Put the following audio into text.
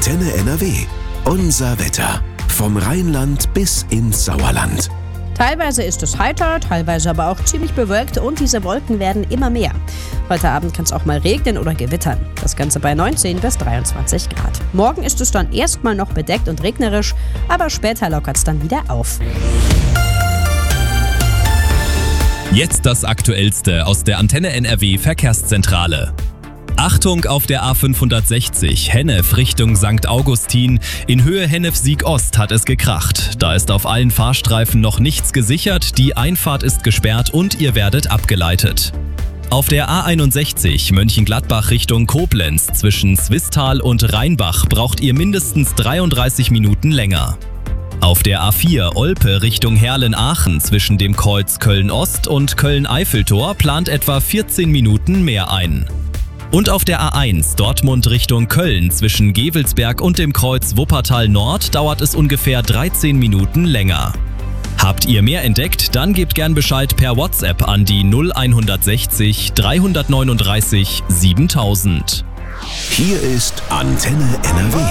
Antenne NRW. Unser Wetter. Vom Rheinland bis ins Sauerland. Teilweise ist es heiter, teilweise aber auch ziemlich bewölkt und diese Wolken werden immer mehr. Heute Abend kann es auch mal regnen oder gewittern. Das Ganze bei 19 bis 23 Grad. Morgen ist es dann erstmal noch bedeckt und regnerisch, aber später lockert es dann wieder auf. Jetzt das Aktuellste aus der Antenne NRW Verkehrszentrale. Achtung auf der A560, Hennef Richtung St. Augustin. In Höhe Hennef-Sieg-Ost hat es gekracht. Da ist auf allen Fahrstreifen noch nichts gesichert, die Einfahrt ist gesperrt und ihr werdet abgeleitet. Auf der A61 Mönchengladbach Richtung Koblenz zwischen Swisttal und Rheinbach braucht ihr mindestens 33 Minuten länger. Auf der A4 Olpe Richtung Herlen-Aachen zwischen dem Kreuz Köln-Ost und Köln-Eiffeltor plant etwa 14 Minuten mehr ein. Und auf der A1 Dortmund Richtung Köln zwischen Gevelsberg und dem Kreuz Wuppertal Nord dauert es ungefähr 13 Minuten länger. Habt ihr mehr entdeckt? Dann gebt gern Bescheid per WhatsApp an die 0160 339 7000. Hier ist Antenne NRW.